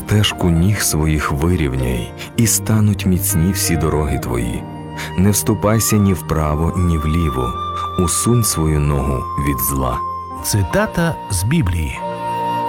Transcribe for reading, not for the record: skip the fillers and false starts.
Стежку ніг своїх вирівняй, і стануть міцні всі дороги твої. Не вступайся ні вправо, ні вліво, усунь свою ногу від зла. Цитата з Біблії.